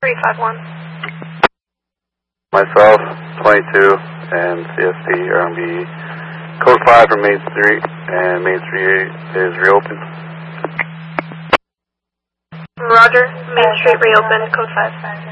351. Myself, 22, and CST are going to be code 5 for Main Street, and Main Street is reopened. Roger, Main Street reopened, code 5.